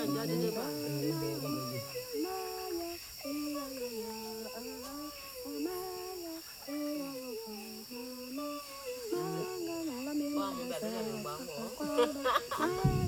jáde dé bá. Báwo mo gbàdúrà ló gbà wọ̀?